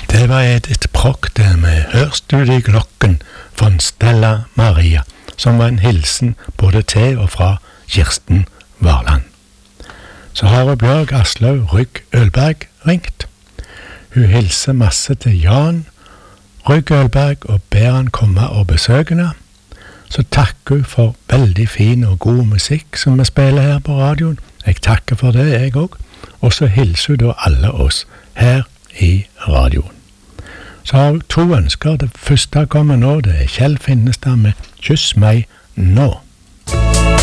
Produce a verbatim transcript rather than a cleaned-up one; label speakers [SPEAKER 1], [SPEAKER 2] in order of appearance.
[SPEAKER 1] Det var Edith Prock det med Hørst du de klokken von Stella Maria, som var en hilsen både til og fra Kirsten Varland. Så har Bjørg Aslaug Rygg Ølberg ringt. Hun hilser masse til Jan Rygg Ølberg og ber han komme og besøke henne. Så takker hun for veldig fin og god musikk som vi spiller her på radioen. Jeg takker for det, jeg også. Og så hilser hun da alle oss her i radioen. Så har hun to ønsker. Det første kommer nå, det er Kjell Finnestad med Kyss meg nå.